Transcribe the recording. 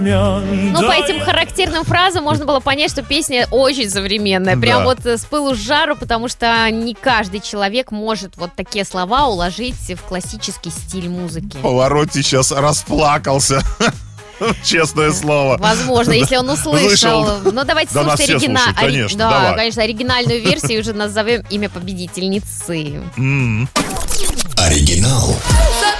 Ну, по этим характерным фразам можно было понять, что песня очень современная. Прям вот с пылу с жару, потому что не каждый человек может вот такие слова уложить в классический стиль музыки. Паваротти сейчас расплакался. Честное слово. Возможно, если он услышал. Ну, давайте слушать оригинальную версию и уже назовем имя победительницы. Оригинал.